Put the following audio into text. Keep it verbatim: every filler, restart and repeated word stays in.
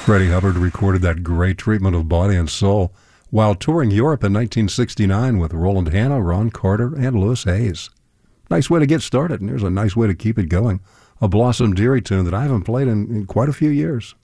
Freddie Hubbard recorded that great treatment of Body and Soul while touring Europe in nineteen sixty-nine with Roland Hanna, Ron Carter, and Louis Hayes. Nice way to get started, and there's a nice way to keep it going. A Blossom Dearie tune that I haven't played in, in quite a few years.